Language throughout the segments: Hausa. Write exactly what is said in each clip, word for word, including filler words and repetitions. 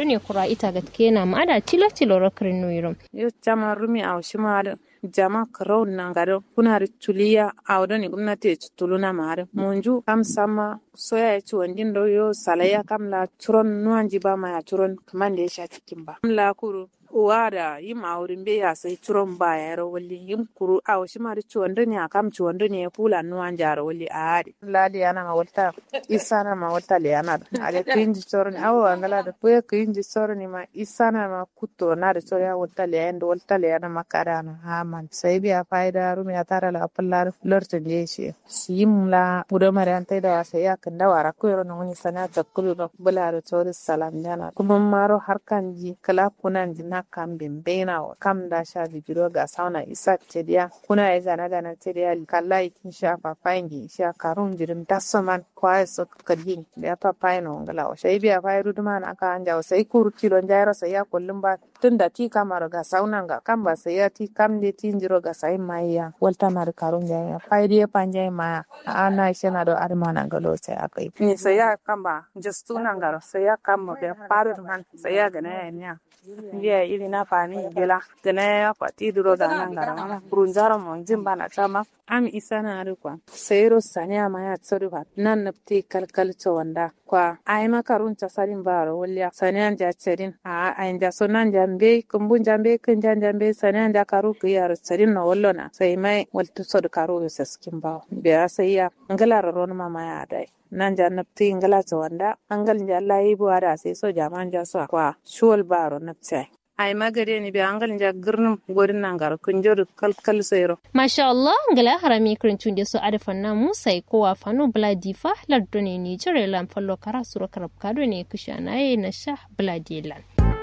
ne kura ita ga kena ma ada tilo tilo rakrin nuirum yo jama rumi aw shimada jama kraw nangaro kuna tuliya awdoni gumnati tuluna mare munju kam sama soya ci wandin do yo salaya kam la turon nuanji ba ma turon kamande sha cikin ba la kuru wada yim awrin be ya sai turon ba ya rawli yim kuru aw shimari ci wandani akam ci wandani ya kula nuanja rawli aadi ladi yana ma walta isana ma walta le yana ale kinji soron aw angala da ko kinji soron ma isana ma kutto na da soya walta le endo walta le yana makarana ha man sai biya faida rumi ya tara la pallar lortin je shi sim la budo maran tai da sai ya kan da wara ko ro ngoni sana ta kulu no bularo tori salam yana kuma maro harkan ji kala kunan ji na kam bembena wa kam da sha bibiro ga sauna isa tediya kuna ya zana da na tediya kallai kin sha papangi sha karun jirin dasoman kwa so kadin da papai no ngala wa sai biya fai ruduma na ka anja sai kur kilo jairo sai ya kullum ba tunda ti kamar ga sauna ga kam ba sai ya ti kam de ti jiro ga sai maiya walta na karun jaya fai de panje ma ana shena do armana galo sai akai ni sai ya kamba justuna ngaro sai ya kamba be paru man sai ya ga na nya ndiye ili na pani gela tene kwa tiduro da nangara brunzara mo jimba na chama am isana arikwa sayro sanya ma ya tsoriwa nan napti kalkal to wanda kwa ai makarun ta sarin baro walya sanya ja tserin a ai ja sonan jambe kumbun jambe kan jambe sanya ja karu ku yar tserin no wallona sai mai waltu sod karu saskin ba be asaya ngala ron mama ya dai nan ja napti ngala to wanda angal ja lai bu ada sai so jaman ja so kwa shol baro napti ai magare ni be angal ja gurnum godin nan gar kunjoru kalkal sayro masha Allah ngala harami kurintun de so adafan na musai ko wa fanu bladifa lardone ni jere lam fallo kara suro karab kado ne kushana na sha bladilan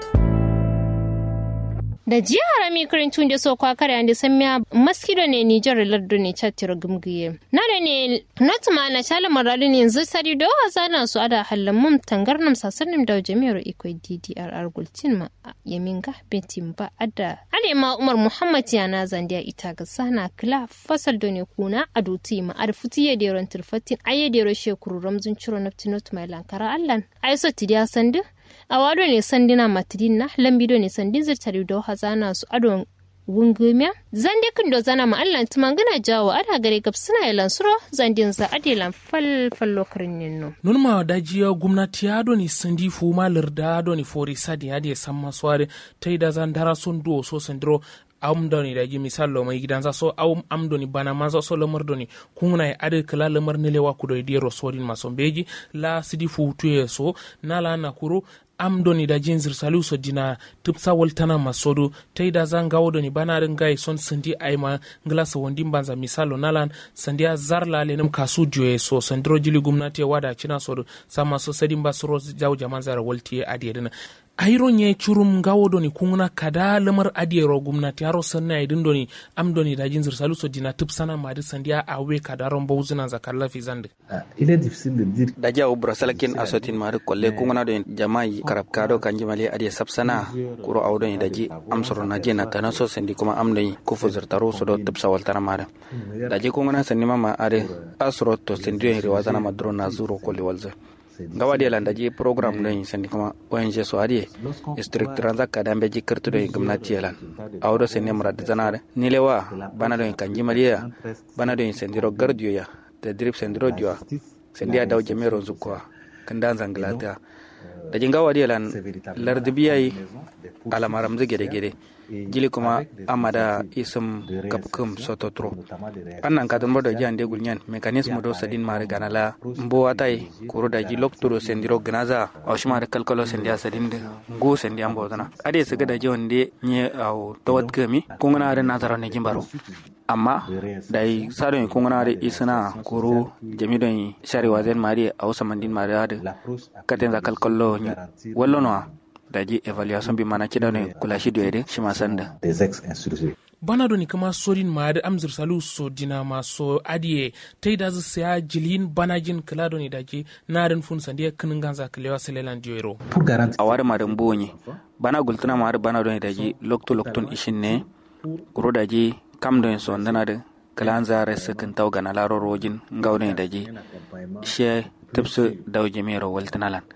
da jiya harami kurintun de so kwa kare ande samya maskido ne Niger lardo ne chatiro gumgiye na da ne natuma na shala marali ne yanzu sari do azana su ada hallamum tangarnam sasannim da jami'ar iko D D R R gultin ma yaminga betim ba ada alema Umar Muhammad yana zandiya ita ga sana kila fasal do ne kuna aduti ma arfuti ya deron turfatin aye dero shekuru ramzun ciro naftinot mai lankara allan aiso tidiya sandu awado ne sandina matidina lambido ne sandin zirtari do hazana su adon wungumiya zande kin do zana ma Allah tumangana jawo ada gare gab suna yalan suro zandin za adelan fal fallo karin no nun ma dajiya gwamnati ya do ni sandi fu ma larda do ni fori sadi ya de samma sware taida zan dara sun do so sandro amdoni da ji misalo mai gidansa so au amdoni bana maza so lamar doni kuna ya ade kala lamar ne lewa kudo idiro sorin masombeji la sidi fu tuye so nala na kuru amdoni da jinzir salu so dina tupsa waltana masodo taida zanga wodoni banarin gai son sandi aima glasa wondin banza misalo nalan sandia zarla lenum kasu joye so sandro jili gumnati wada china sodo sama so sadin basro jaw jaman zara walti adiyedina ayro nye churum gawodo ni kungna kada lamar adiyero gumnati haro sanna idin doni amdoni da jinzir salu so dina tupsana madi sandia awe kada rombo uzina zakalla fi zande il est difficile de dire daja ubra salakin asotin mari kolle kungna do jamai karab kado kanji mali adiya sapsana kuro awdo ni daji amsoro naji na tanaso sendi kuma amdoni kufu zirtaro so do tupsa waltana mare daji kungna sanni mama ade asro to sendi riwazana madro na zuro kolle walza gawa de landa ji program ne sendi kuma O N G so adi strict transact da be ji kirtu do gumnati yalan awdo sendi murad zanare ni lewa bana do kanji maliya bana do sendi ro gardiyo ya da drip sendi ro diwa sendi adaw jamero zukwa kandan zanglata da jinga wadi lan lardibiyai alamaram zigede gede jili kuma amada isum kapkum sototro annan kadon bodo jande gulnyan mekanisme do sadin mare ganala mbo atai kuro da jilok turo sendiro gnaza awshmar kalkalo sendia sadin go sendia mbodana ade siga da jonde nye aw tawat gami kungana da nazara ne jimbaro amma dai sado en kungana da isana kuro jamidon shari wazen mari aw samandin mari ada katen za kalkalo wallo no daji evaluation bi mana kida ne kula shi doyede shi masanda des ex institutions bana doni kama sorin ma da amzir salu so dina ma so adiye taida zu saya jilin banajin kala doni daji narin fun sandiya kinin ganza kalewa selelan diero pour garantir awar ma dan bonye bana gultuna ma bana doni daji lokto lokton ishin ne kuro daji kam don so ndana da kalanza res kan taw gana laro rojin ngawne daji she tepse dawje mero waltanalan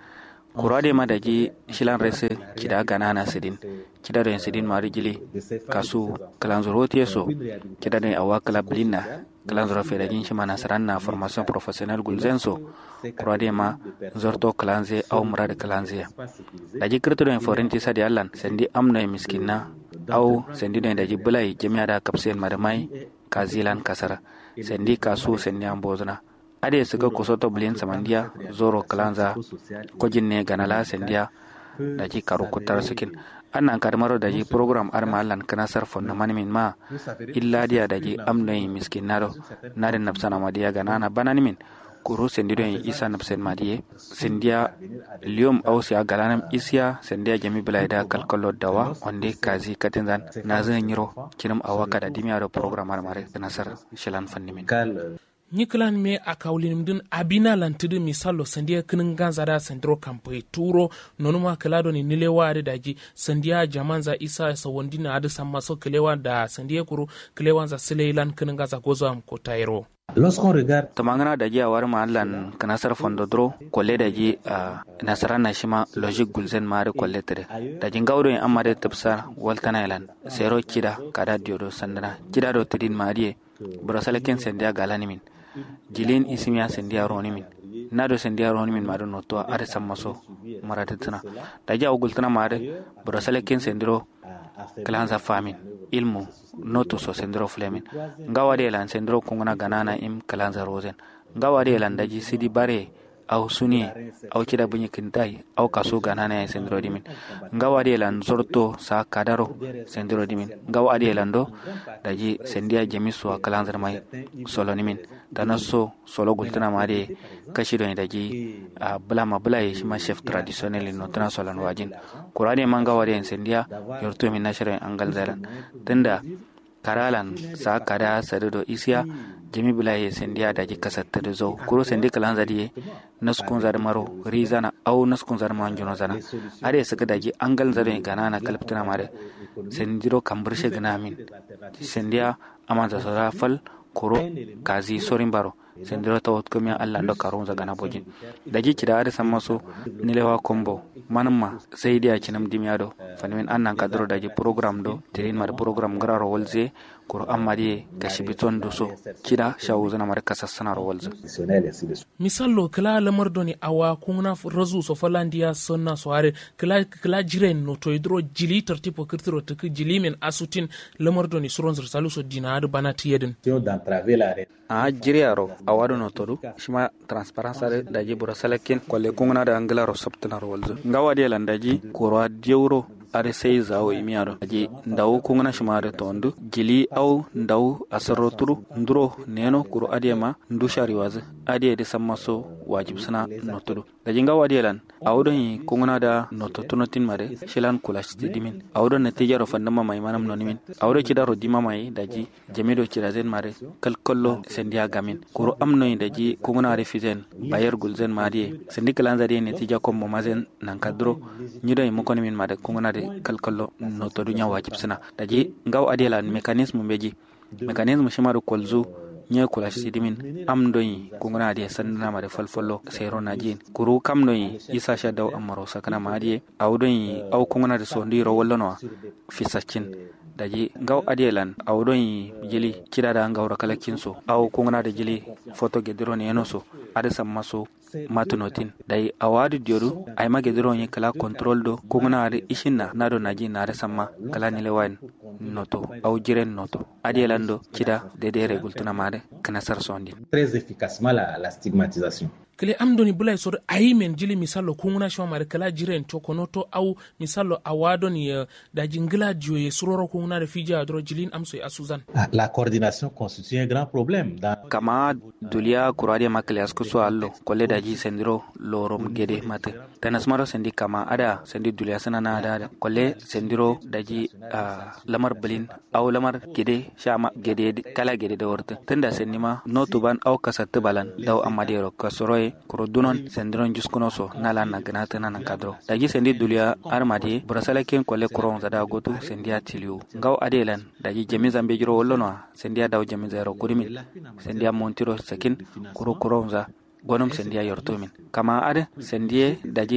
kurade ma daji shilan rese kida ganana sidin kida da sidin mari jili kasu kalanzuro tieso kida da awa kala blina kalanzuro fe dajin shi mana saranna formation professionnelle gulzenso kurade ma zorto kalanze au murade kalanze daji kirto da forenti sadi allan sendi amna miskinna au sendi da daji bulai jami'a da kapsen madamai kazilan kasara sendi kasu sendi ambozna ade suka kusoto blin samandia zoro kalanza kojinne ganala sendia daji karu kutar sikin annan karmaro daji program armalan kana sarfon na manimin ma illa dia daji amnai miskin naro narin nafsana madiya ganana bananimin kuru sendido isa nafsen madiye sendia lium ausia galanam isya sendia jami bilaida kalkalo dawa onde kazi katenzan nazan nyiro kinam awaka da dimiaro program armare kana sar shilan fannimin Niklan me a kawlin din abina lantudu misalo sandiya kinin ganza da sandro kampai turo nonuma kalado ni nilewa da daji sandiya jamanza isa sawandina adu samma so kilewa da sandiya kuru kilewa za sileilan kinin ganza gozo am ko tayro Lorsqu'on regarde tamangana daji awar mahallan kanasar fondodro kolle daji nasarana shima logic gulzen mare kolle tere daji ngawdo amade tafsar waltana ilan sero kida kada diodo sandana kida do tidin mariye brosalekin sandiya galanimin jilin isimiya sendiya ronimin nado sendiya ronimin madu noto are sammaso maratatuna daji awgultana mare brosalekin sendiro kalanza famin ilmu noto so sendiro flemin ngawade lan sendiro kunguna ganana im kalanza rozen ngawade lan daji sidi bare au suni au kida bunyi kintai au kasu ganana sendiro dimin ngawade lan zorto sa kadaro sendiro dimin ngawade lan do daji sendia jemisu kalanza mai solonimin danaso solo gultana mare kashi do daji blama blai shima chef traditionnel no tana solon wajin kurade mangawade sendia yorto min nashara angal zalan tunda karalan sa kada sadido isya jemi bilaye sendia daji kasatta do zo kuro sendi kalanza diye naskun zar maro rizana au naskun zar manjono zana ade saka daji angal zare ganana kalptana mare sendiro kamburshe ganamin sendia amanta sara fal kuro kazi sorin baro sendiro tawot kumya Allah ndo karun za gana bojin daji kida ade sammaso nilewa kombo manamma sai dia kinam dimiado fanmin annan kadro daji program do tirin mar program gararo walze kuro amadi gashibiton do so kida shawuzana mar kasassana ro walze misallo kala lamar doni awa kuna razu so falandia sonna soare kala kala jiren no to idro jili tertipo kirtiro to jili men asutin lamar doni suron zursalu so dinadu banati yedin a jiriaro awado no todu shima transparence daji burasalakin kolle kungna da anglaro sabtana ro walze ngawadi lan daji kuro diewro are sai zawo imiaro aji ndaw kungna shimare tondu jili au ndaw asaro turu nduro neno kuro adema ndu shari waze ade de sammaso wajib sana notudu daji ngawadi lan awdo yi kungna da nototunotin mare shilan kulash dimin awdo natijaro fandama mai manam nonimin awdo kidaro dima mai daji jamido kirazen mare kalkollo sendia gamin kuro amno daji kungna refizen bayer gulzen madie sendi kalanza de netija kommo mazen nan kadro nyido yi mokoni min made kungna kalkallo no to dunya wajib sana daji ngaw adela mechanism beji mechanism shimaru kolzu nye kula sidimin amdoyi kungna de sanna ma de falfollo sero najin kuru kamnoyi isa shadaw amaro sakana madiye awdoyi aw kungna de sondiro wollono fisacin daji ngaw adelan awdoyi jili kidada ngawra kalakinso aw kungna de jili photo gedrone enoso ade sammaso matunotin dai awadi diodu ay magedro ni kala control do kungna ade ishinna nado naji nare samma kala ni lewan noto aw jiren noto adelando kida de de regultuna made kana sar sondi très efficacement la, la stigmatisation kele amdoni bulay sor ayimen jili misalo kungna shwa mare kala jiren chokonoto au misalo awado ni uh, da jingla joye suroro kungna de fija dro jilin amso asuzan la coordination constitue un grand problème dans kama dulia kurade makle asko so allo kolle daji sendiro lorom gede mate tanasmaro sendi kama ada sendi dulia sanana ada kolle sendiro daji uh, lamar belin au lamar gede shama gede kala gede de worte tenda senima notuban au kasat balan daw amadero kasoroy kuro dunon sendiron juskunoso nala na ganata na kadro daji sendi dulia armadi burasala ken kolle kuron zada gotu sendia tiliu ngaw adelan daji jemiza mbejiro wollono sendia daw jemiza ro gurimin sendia montiro sakin kuro kuron za gonum sendia yortomin kama ade sendie daji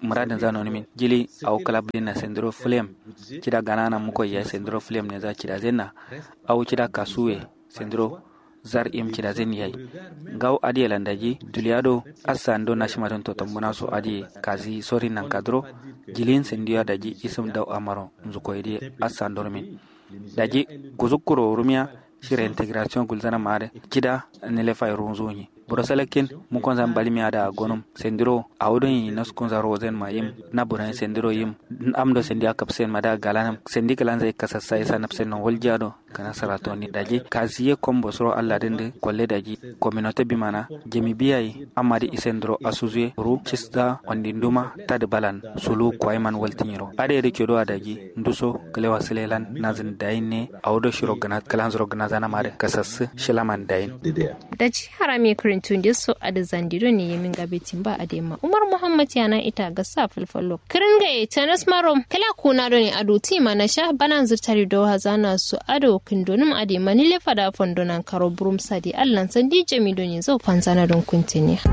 muradin zano min jili au club din na sendro flame kida ganana muko ya sendro flame ne za kida zenna au kida kasuwe sendro zar im kida zen yayi gaw adi landaji duliado asando na shimaton to tambuna so adi kazi sori nan kadro jilin sendiya daji isum daw amaro nzukoydi asando min daji guzukuro rumia shire integration gulzana mare kida nele fay runzuni buro salakin mu kon zan bali mi ada gonum sendiro awdon yi nas kon zaro zen ma yim na buran sendiro yim amdo sendi akapsen mada galanam sendi kalan zai kasassa isa napsen no woljado kana sarato ni daji kaziye kombo soro alla dende kolle daji communauté bi mana jemi biyai amadi isendro asuzue ru chista wandinduma tad balan sulu kwayman waltiniro ade de kyodo adaji nduso klewa selelan nazin daine awdo shiro ganat kalan zoro ganazana mare kasas shilaman dain daji harami tun da so a da zandiro ne yamin gabetin ba a dema Umar Muhammad yana ita ga sa falfalo kirin ga tanas marom kala kuna do ne ado tima na sha banan zutari do hazana su ado kindonum ade mani le fada fondonan karo burum sadi allan sandi jami do ne zo fansana don kuntiniya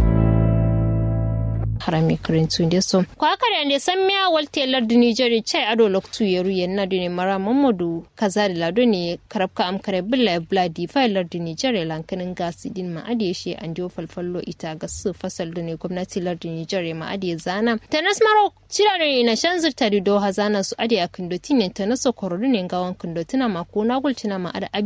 harami kirin da so ko akare ne san miya walte lardu Niger chai ado loktu yeru yenna do ne mara Muhammadu kazari lado ne karabka am kare billa bladi fa lardu Niger lankanin gasi din ma ade she an jo falfallo ita ga su fasal do ne gwamnati lardu Niger ma ade zana tanas maro cirare na shanzur tari do hazana su ade akindoti ne tanaso korodu ne gawan kindotuna ma ko nagultina ma ada